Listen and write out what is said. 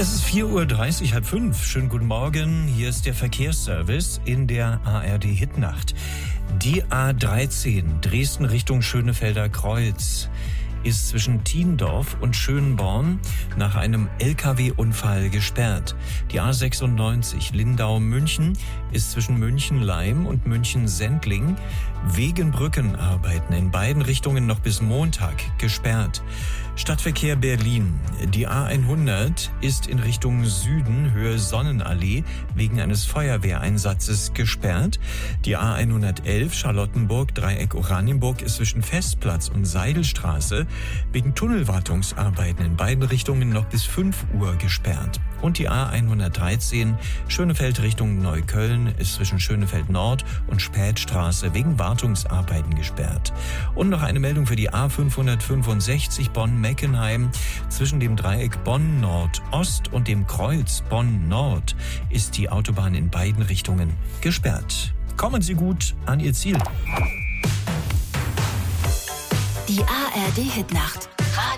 Es ist 4:30 Uhr, halb fünf. Schönen guten Morgen. Hier ist der Verkehrsservice in der ARD Hitnacht. Die A13 Dresden Richtung Schönefelder Kreuz ist zwischen Thiendorf und Schönborn nach einem LKW-Unfall gesperrt. Die A96 Lindau-München ist zwischen München-Leim und München-Sendling wegen Brückenarbeiten in beiden Richtungen noch bis Montag gesperrt. Stadtverkehr Berlin. Die A100 ist in Richtung Süden, Höhe Sonnenallee, wegen eines Feuerwehreinsatzes gesperrt. Die A111 Charlottenburg, Dreieck Oranienburg ist zwischen Festplatz und Seidelstraße wegen Tunnelwartungsarbeiten in beiden Richtungen noch bis 5 Uhr gesperrt. Und die A113 Schönefeld Richtung Neukölln ist zwischen Schönefeld Nord und Spätstraße wegen Wartungsarbeiten gesperrt. Und noch eine Meldung für die A565 Bonn-Meckenheim. Zwischen dem Dreieck Bonn-Nord-Ost und dem Kreuz Bonn-Nord ist die Autobahn in beiden Richtungen gesperrt. Kommen Sie gut an Ihr Ziel. Die ARD Hitnacht.